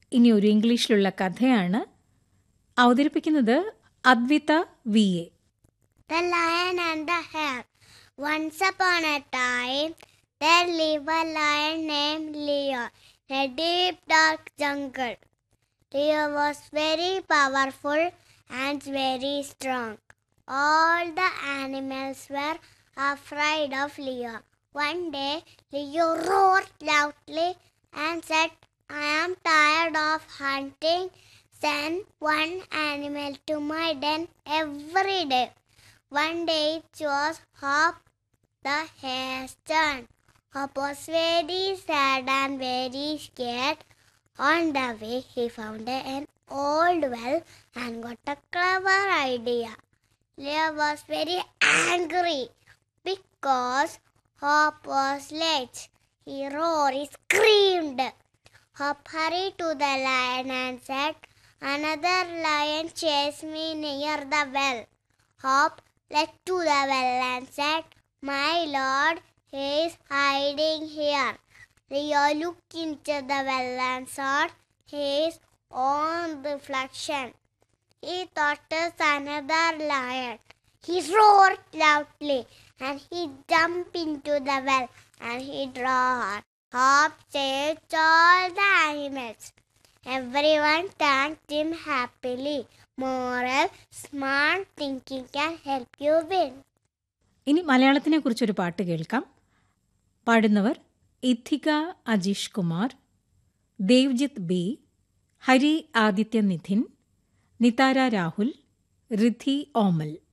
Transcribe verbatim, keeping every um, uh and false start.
ഇനി ഒരു ഇംഗ്ലീഷിലുള്ള കഥയാണ്. അവതരിപ്പിക്കുന്നത് Adwitha V A. The Lion and the Hare. Once upon a time, there lived a lion named Leo in a deep dark jungle. Leo was very powerful and very strong. All the animals were afraid of Leo. One day, Leo roared loudly and said, "I am tired of hunting. Send one animal to my den every day." One day it was Hop the hare's turn. Hop was very sad and very scared. On the way he found an old well and got a clever idea. Leo was very angry because Hop was late. He roared, he screamed. Hop hurried to the lion and said, "Another lion chased me near the well." Hop led to the well and said, "My lord, he is hiding here." Leo looked into the well and saw he is on reflection. He thought it was another lion. He roared loudly and he jumped into the well and he drowned. Hop saved all the animals. Everyone thanked him happily. Moral: smart thinking can help you win. ഇനി മലയാളത്തിനെ കുറിച്ചൊരു പാട്ട് കേൾക്കാം. പാടുന്നവർ ഇഥിക Ajeesh Kumar, Devjith B, Hari Aditya Nidhin, Nithara Rahul, റിധി ഓമൽ.